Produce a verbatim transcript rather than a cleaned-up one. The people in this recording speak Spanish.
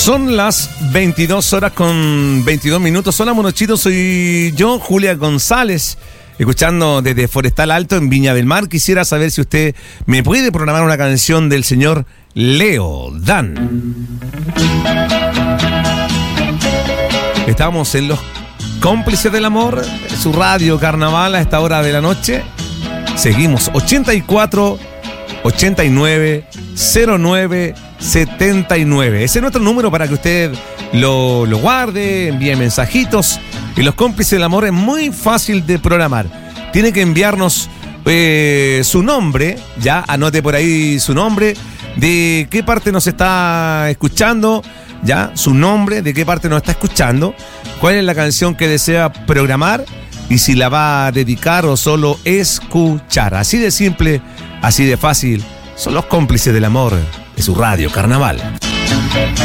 Son las veintidós horas con veintidós minutos. Hola, monochitos, soy yo, Julia González, escuchando desde Forestal Alto en Viña del Mar. Quisiera saber si usted me puede programar una canción del señor Leo Dan. Estamos en Los Cómplices del Amor, su radio Carnaval a esta hora de la noche. Seguimos ochenta y cuatro, ochenta y nueve, cero nueve, setenta y nueve. Ese es nuestro número para que usted lo, lo guarde, envíe mensajitos. Y Los Cómplices del Amor es muy fácil de programar. Tiene que enviarnos eh, su nombre, ya anote por ahí su nombre, de qué parte nos está escuchando, ya su nombre, de qué parte nos está escuchando, cuál es la canción que desea programar y si la va a dedicar o solo escuchar. Así de simple, así de fácil, son Los Cómplices del Amor de su radio Carnaval.